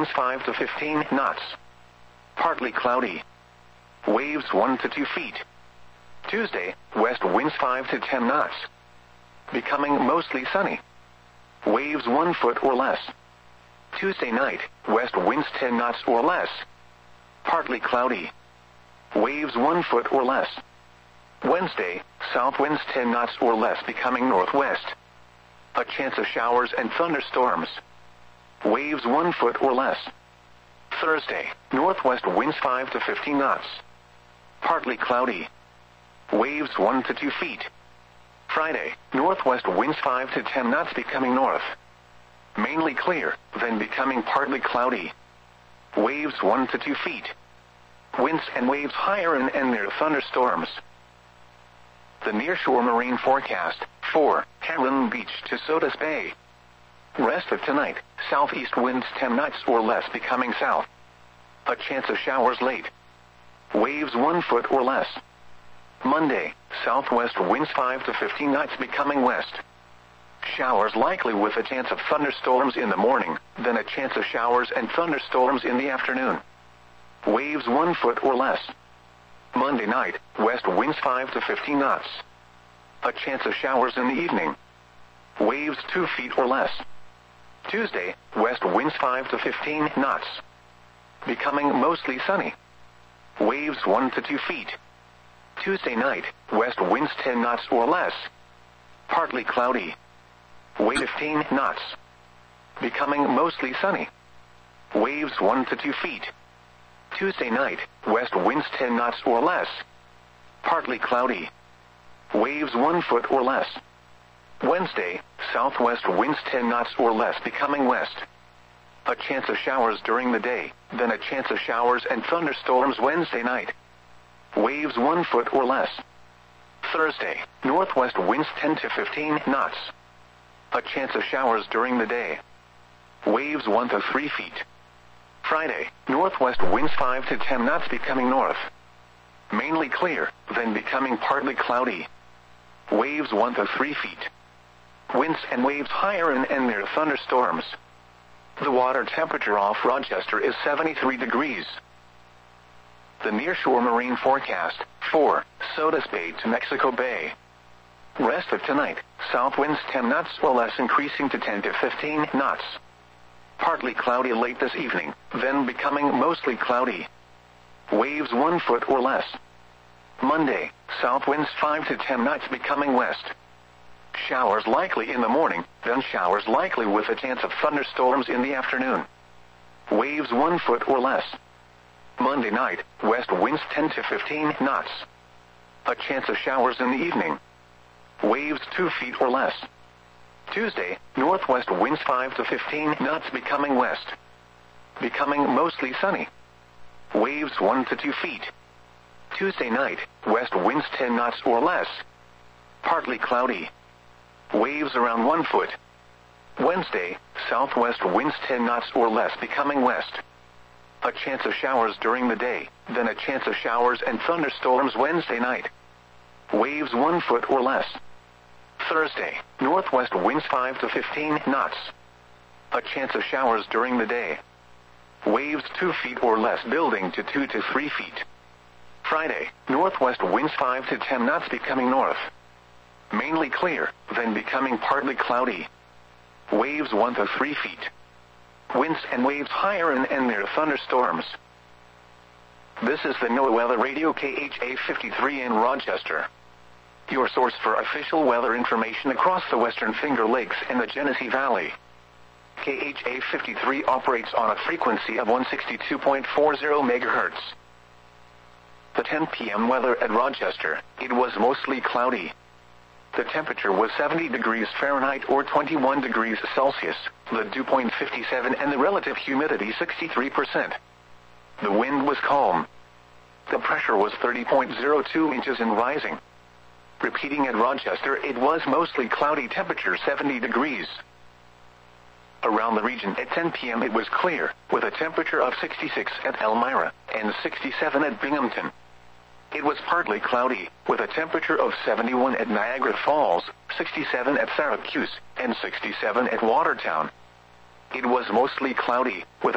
winds 5 to 15 knots. Partly cloudy. Waves 1 to 2 feet. Tuesday, west winds 5 to 10 knots. Becoming mostly sunny. Waves 1 foot or less. Tuesday night, west winds 10 knots or less. Partly cloudy. Waves 1 foot or less. Wednesday, south winds 10 knots or less becoming northwest. A chance of showers and thunderstorms. Waves 1 foot or less. Thursday, northwest winds 5 to 15 knots. Partly cloudy. Waves 1 to 2 feet. Friday, northwest winds 5 to 10 knots becoming north. Mainly clear, then becoming partly cloudy. Waves 1 to 2 feet. Winds and waves higher and near thunderstorms. The nearshore marine forecast, 4, Heron Beach to Sodus Bay. Rest of tonight, southeast winds 10 knots or less becoming south. A chance of showers late. Waves 1 foot or less. Monday, southwest winds 5 to 15 knots becoming west. Showers likely with a chance of thunderstorms in the morning, then a chance of showers and thunderstorms in the afternoon. Waves 1 foot or less. Monday night, west winds 5 to 15 knots. A chance of showers in the evening. Waves 2 feet or less. Tuesday, west winds 5 to 15 knots. Becoming mostly sunny. Waves 1 to 2 feet. Tuesday night, west winds 10 knots or less. Partly cloudy. Wave 15 knots. Becoming mostly sunny. Waves 1 to 2 feet. Tuesday night, west winds 10 knots or less. Partly cloudy. Waves 1 foot or less. Wednesday, southwest winds 10 knots or less becoming west. A chance of showers during the day, then a chance of showers and thunderstorms Wednesday night. Waves 1 foot or less. Thursday, northwest winds 10 to 15 knots. A chance of showers during the day. Waves 1 to 3 feet. Friday, northwest winds 5 to 10 knots becoming north. Mainly clear, then becoming partly cloudy. Waves 1 to 3 feet. Winds and waves higher and near thunderstorms. The water temperature off Rochester is 73 degrees. The nearshore marine forecast, 4, Sodus Bay to Mexico Bay. Rest of tonight, south winds 10 knots or less increasing to 10 to 15 knots. Partly cloudy late this evening, then becoming mostly cloudy. Waves 1 foot or less. Monday, south winds 5 to 10 knots becoming west. Showers likely in the morning, then showers likely with a chance of thunderstorms in the afternoon. Waves 1 foot or less. Monday night, west winds 10 to 15 knots. A chance of showers in the evening. Waves 2 feet or less. Tuesday, northwest winds 5 to 15 knots becoming west. Becoming mostly sunny. Waves 1 to 2 feet. Tuesday night, west winds 10 knots or less. Partly cloudy. Waves around 1 foot. Wednesday, southwest winds 10 knots or less becoming west. A chance of showers during the day, then a chance of showers and thunderstorms Wednesday night. Waves 1 foot or less. Thursday, northwest winds 5 to 15 knots. A chance of showers during the day. Waves 2 feet or less building to 2 to 3 feet. Friday, northwest winds 5 to 10 knots becoming north. Mainly clear, then becoming partly cloudy. Waves 1 to 3 feet. Winds and waves higher and near thunderstorms. This is the NOAA Weather Radio KHA 53 in Rochester. Your source for official weather information across the Western Finger Lakes and the Genesee Valley. KHA 53 operates on a frequency of 162.40 MHz. The 10 p.m. weather at Rochester, it was mostly cloudy. The temperature was 70 degrees Fahrenheit or 21 degrees Celsius, the dew point 57 and the relative humidity 63%. The wind was calm. The pressure was 30.02 inches and rising. Repeating at Rochester, it was mostly cloudy, temperature 70 degrees. Around the region at 10 p.m. it was clear, with a temperature of 66 at Elmira and 67 at Binghamton. It was partly cloudy, with a temperature of 71 at Niagara Falls, 67 at Syracuse, and 67 at Watertown. It was mostly cloudy, with